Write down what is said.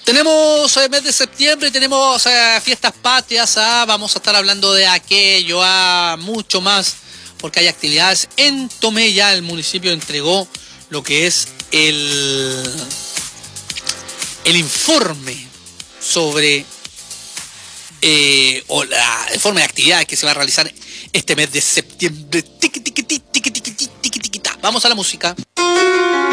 Tenemos mes de septiembre, tenemos fiestas patrias, vamos a estar hablando de aquello, mucho más, porque hay actividades en Tomé. Ya el municipio entregó lo que es el informe sobre el informe de actividades que se va a realizar este mes de septiembre. Vamos a la música.